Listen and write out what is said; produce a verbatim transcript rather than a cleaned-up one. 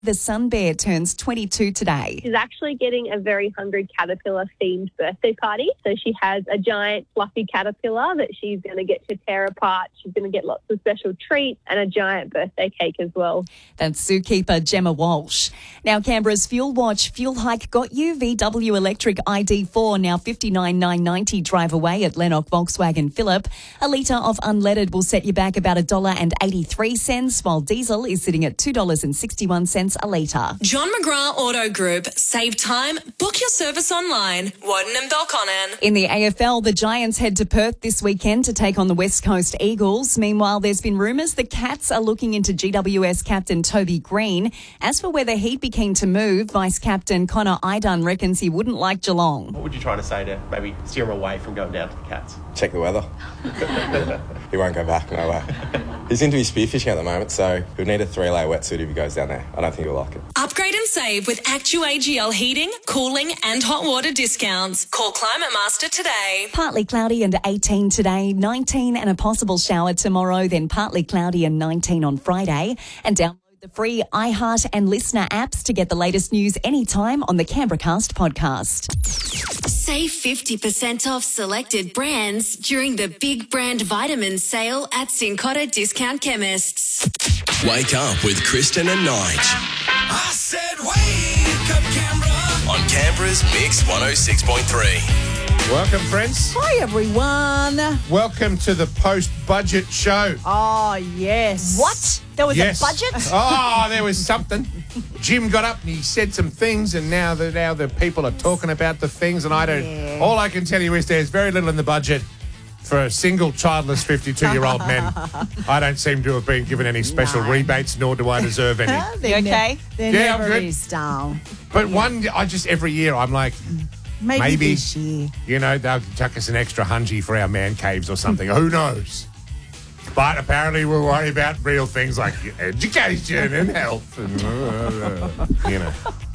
The sun bear turns twenty-two today. She's actually getting a very hungry caterpillar themed birthday party. So she has a giant fluffy caterpillar that she's going to get to tear apart. She's going to get lots of special treats and a giant birthday cake as well. That's zookeeper Gemma Walsh. Now Canberra's Fuel Watch fuel hike got you. V W Electric I D four now fifty-nine thousand nine hundred ninety drive away at Lennox Volkswagen Phillip. A litre of unleaded will set you back about one dollar eighty-three, while diesel is sitting at two dollars sixty-one a litre. John McGrath Auto Group. Save time. Book your service online. Woden and Belconnen. In the A F L, the Giants head to Perth this weekend to take on the West Coast Eagles. Meanwhile, there's been rumours the Cats are looking into G W S captain Toby Green. As for whether he'd be keen to move, Vice Captain Connor Idun reckons he wouldn't like Geelong. What would you try to say to maybe steer him away from going down to the Cats? Check the weather. He won't go back, no way. He's into his spearfishing at the moment, so he'll need a three-layer wetsuit if he goes down there. I don't think he'll like it. Upgrade and save with Actu A G L heating, cooling and hot water discounts. Call Climate Master today. Partly cloudy and eighteen today, nineteen and a possible shower tomorrow, then partly cloudy and nineteen on Friday. And download the free iHeart and Listener apps to get the latest news anytime on the Canberracast podcast. Save fifty percent off selected brands during the Big Brand Vitamin Sale at Cincotta Discount Chemists. Wake up with Kristen and Nige I said wake up, Canberra. on Canberra's Mix one oh six point three. Welcome, friends. Hi, everyone. Welcome to the post-budget show. Oh, yes. What? There was Yes. a budget? Oh, there was something. Jim got up and he said some things, and now the now the people are talking about the things, and I don't. Yeah. All I can tell you is there's very little in the budget for single, childless, fifty-two-year-old men. I don't seem to have been given any special No. rebates, nor do I deserve any. There You okay? Ne- there Yeah, I'm never good. is, Dal. But one, I just every year I'm like, Maybe, Maybe. this year. you know, they'll chuck us an extra hungy for our man caves or something. Who knows? But apparently we'll worry about real things like education and health and, uh, you know.